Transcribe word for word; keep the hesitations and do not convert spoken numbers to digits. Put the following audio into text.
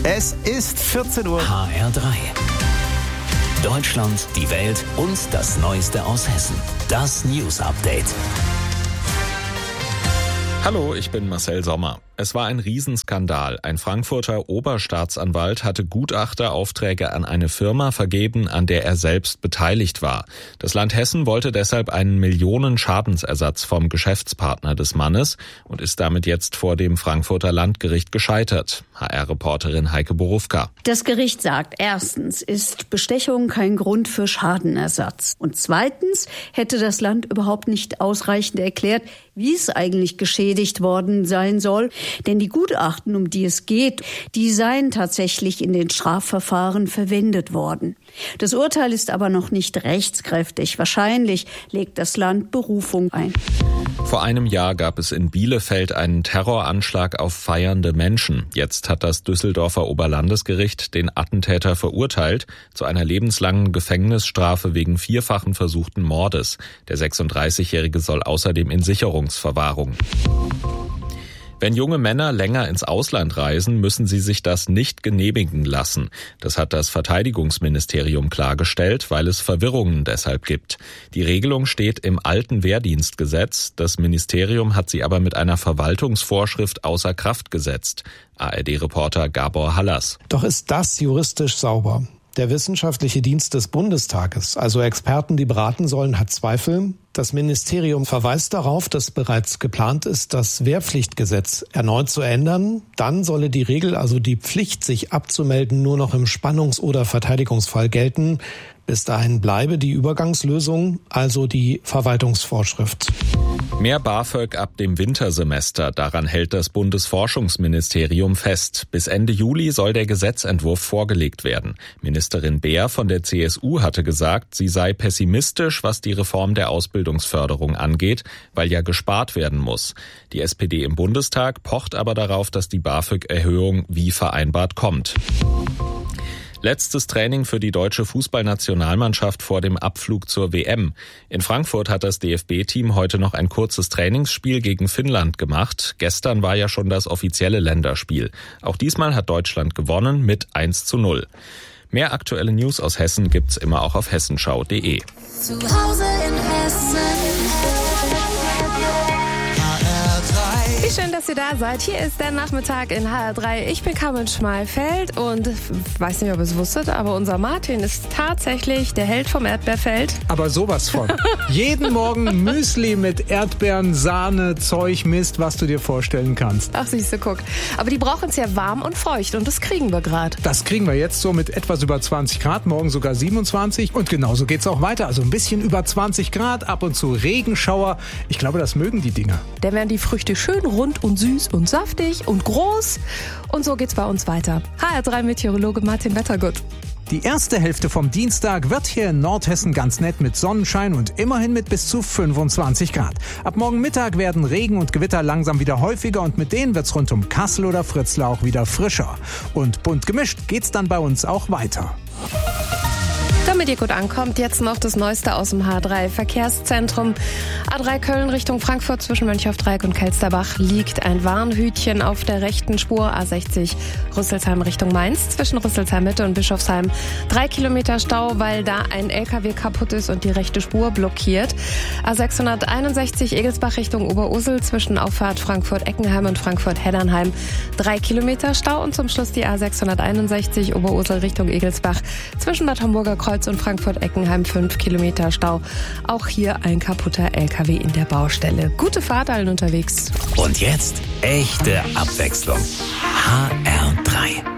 Es ist vierzehn Uhr. H R drei. Deutschland, die Welt und das Neueste aus Hessen. Das News Update. Hallo, ich bin Marcel Sommer. Es war ein Riesenskandal. Ein Frankfurter Oberstaatsanwalt hatte Gutachteraufträge an eine Firma vergeben, an der er selbst beteiligt war. Das Land Hessen wollte deshalb einen Millionen-Schadensersatz vom Geschäftspartner des Mannes und ist damit jetzt vor dem Frankfurter Landgericht gescheitert. H R-Reporterin Heike Borufka. Das Gericht sagt, erstens ist Bestechung kein Grund für Schadenersatz. Und zweitens hätte das Land überhaupt nicht ausreichend erklärt, wie es eigentlich geschädigt worden sein soll. Denn die Gutachten, um die es geht, die seien tatsächlich in den Strafverfahren verwendet worden. Das Urteil ist aber noch nicht rechtskräftig. Wahrscheinlich legt das Land Berufung ein. Vor einem Jahr gab es in Bielefeld einen Terroranschlag auf feiernde Menschen. Jetzt hat das Düsseldorfer Oberlandesgericht den Attentäter verurteilt zu einer lebenslangen Gefängnisstrafe wegen vierfachen versuchten Mordes. Der sechsunddreißigjährige soll außerdem in Sicherungsverwahrung. Wenn junge Männer länger ins Ausland reisen, müssen sie sich das nicht genehmigen lassen. Das hat das Verteidigungsministerium klargestellt, weil es Verwirrungen deshalb gibt. Die Regelung steht im alten Wehrdienstgesetz. Das Ministerium hat sie aber mit einer Verwaltungsvorschrift außer Kraft gesetzt. A R D-Reporter Gabor Hallas. Doch ist das juristisch sauber? Der wissenschaftliche Dienst des Bundestages, also Experten, die beraten sollen, hat Zweifel. Das Ministerium verweist darauf, dass bereits geplant ist, das Wehrpflichtgesetz erneut zu ändern. Dann solle die Regel, also die Pflicht, sich abzumelden, nur noch im Spannungs- oder Verteidigungsfall gelten. Bis dahin bleibe die Übergangslösung, also die Verwaltungsvorschrift. Mehr BAföG ab dem Wintersemester, daran hält das Bundesforschungsministerium fest. Bis Ende Juli soll der Gesetzentwurf vorgelegt werden. Ministerin Beer von der C S U hatte gesagt, sie sei pessimistisch, was die Reform der Ausbildungsförderung angeht, weil ja gespart werden muss. Die S P D im Bundestag pocht aber darauf, dass die BAföG-Erhöhung wie vereinbart kommt. Letztes Training für die deutsche Fußballnationalmannschaft vor dem Abflug zur W M. In Frankfurt hat das D F B-Team heute noch ein kurzes Trainingsspiel gegen Finnland gemacht. Gestern war ja schon das offizielle Länderspiel. Auch diesmal hat Deutschland gewonnen mit eins zu null. Mehr aktuelle News aus Hessen gibt's immer auch auf hessenschau punkt de. Zu Hause in Hessen. Wie schön, dass ihr da seid. Hier ist der Nachmittag in H R drei. Ich bin Carmen Schmalfeld und weiß nicht, ob ihr es wusstet, aber unser Martin ist tatsächlich der Held vom Erdbeerfeld. Aber sowas von. Jeden Morgen Müsli mit Erdbeeren, Sahne, Zeug, Mist, was du dir vorstellen kannst. Ach, siehst du, guck. Aber die brauchen es ja warm und feucht und das kriegen wir gerade. Das kriegen wir jetzt so mit etwas über zwanzig Grad, morgen sogar siebenundzwanzig. Und genauso geht's auch weiter. Also ein bisschen über zwanzig Grad, ab und zu Regenschauer. Ich glaube, das mögen die Dinger. Da werden die Früchte schön rund und süß und saftig und groß. Und so geht's bei uns weiter. H R drei Meteorologe Martin Wettergut. Die erste Hälfte vom Dienstag wird hier in Nordhessen ganz nett mit Sonnenschein und immerhin mit bis zu fünfundzwanzig Grad. Ab morgen Mittag werden Regen und Gewitter langsam wieder häufiger und mit denen wird's rund um Kassel oder Fritzlar auch wieder frischer. Und bunt gemischt geht's dann bei uns auch weiter. Damit ihr gut ankommt, jetzt noch das Neueste aus dem H drei Verkehrszentrum. A drei Köln Richtung Frankfurt zwischen Mönchhofdreieck und Kelsterbach liegt ein Warnhütchen auf der rechten Spur. A sechzig Rüsselsheim Richtung Mainz zwischen Rüsselsheim Mitte und Bischofsheim. Drei Kilometer Stau, weil da ein L K W kaputt ist und die rechte Spur blockiert. A sechshunderteinundsechzig Egelsbach Richtung Oberursel zwischen Auffahrt Frankfurt-Eckenheim und Frankfurt-Heddernheim. Drei Kilometer Stau und zum Schluss die A sechshunderteinundsechzig Oberursel Richtung Egelsbach zwischen Bad Homburger Kreuz und Frankfurt-Eckenheim fünf Kilometer Stau. Auch hier ein kaputter L K W in der Baustelle. Gute Fahrt allen unterwegs. Und jetzt echte Abwechslung. H R drei.